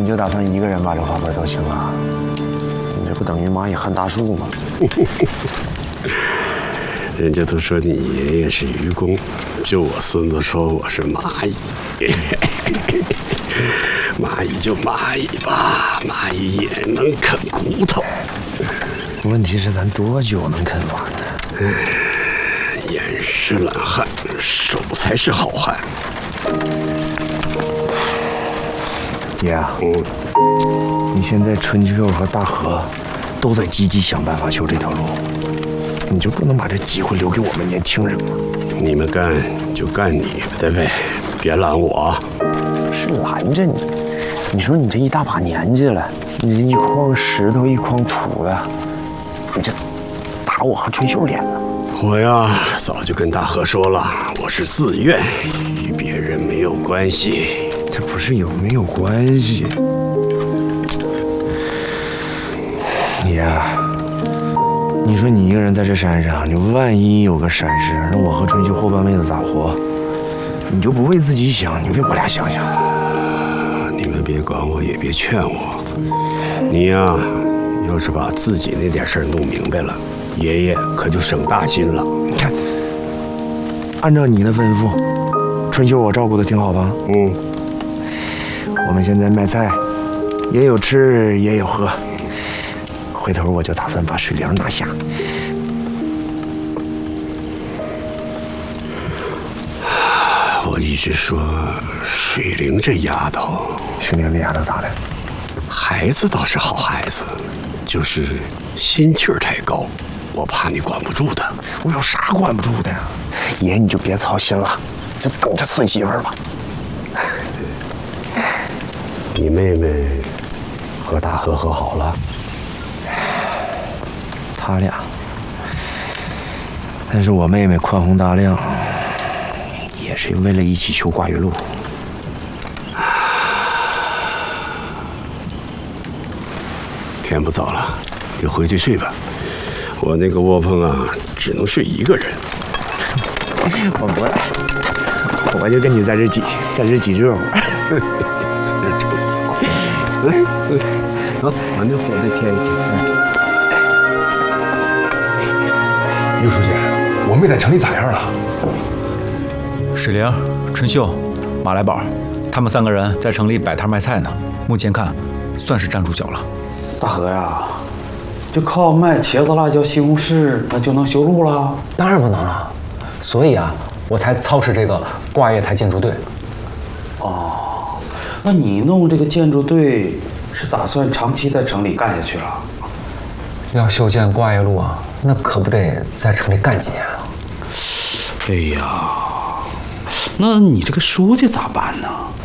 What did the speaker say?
你就打算一个人把这花盆都清了？你这不等于蚂蚁撼大树吗？ 人家都说你爷爷是愚公，就我孙子说我是蚂蚁。蚂蚁就蚂蚁吧，蚂蚁也能啃骨头。 问题是咱多久能啃完呢？ 眼是懒汉，手才是好汉。 爷啊，你现在春秋和大河都在积极想办法修这条路，你就不能把这机会留给我们年轻人吗？ 你们干就干你的呗，别拦我。 是拦着你？你说你这一大把年纪了，你这一筐石头一筐土的，你这打我和春秀脸呢？ 我呀，早就跟大河说了，我是自愿，与别人没有关系。 这不是有没有关系？你呀，你说你一个人在这山上，你万一有个闪失，那我和春秀后半辈子咋活？你就不为自己想，你为我俩想想。 你们别管我，也别劝我。你呀，要是把自己那点事儿弄明白了，爷爷可就省大心了。 你看，按照你的吩咐，春秀我照顾的挺好吧？我们现在卖菜，也有吃也有喝。回头我就打算把水灵拿下。 我一直说水灵这丫头， 水灵这丫头咋的？ 孩子倒是好孩子，就是心气儿太高，我怕你管不住她。 我有啥管不住的呀？爷你就别操心了，就等着孙媳妇儿吧。 你妹妹和大河和好了？ 他俩，但是我妹妹宽宏大量，也是为了一起修挂月路。 天不早了，就回去睡吧。我那个窝棚啊，只能睡一个人。 我不来，我就跟你在这挤热乎。 好，把那火再添一添。 尤书记，我妹在城里咋样了？ 水灵、春秀、马来宝，他们3个人在城里摆摊卖菜呢。目前看，算是站住脚了。 大河呀，就靠卖茄子、辣椒、西红柿，那就能修路了？ 当然不能了，所以啊，我才操持这个挂月台建筑队。 哦，那你弄这个建筑队是打算长期在城里干下去了？ 要修建挂月路啊，那可不得在城里干几年啊！ 哎呀，那你这个书记咋办呢？